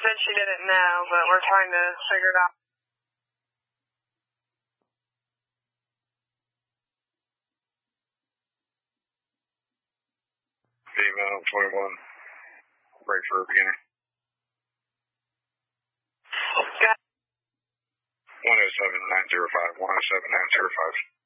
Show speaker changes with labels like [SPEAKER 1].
[SPEAKER 1] Said she didn't know, but we're trying to figure it out.
[SPEAKER 2] Female 21, break for a beginner.
[SPEAKER 1] Got
[SPEAKER 2] 107905, 107905.